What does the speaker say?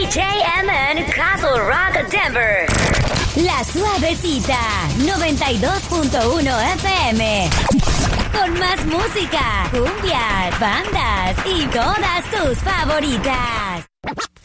DJMN Castle Rock Denver. La Suavecita 92.1 FM. Con más música, cumbias, bandas y todas tus favoritas.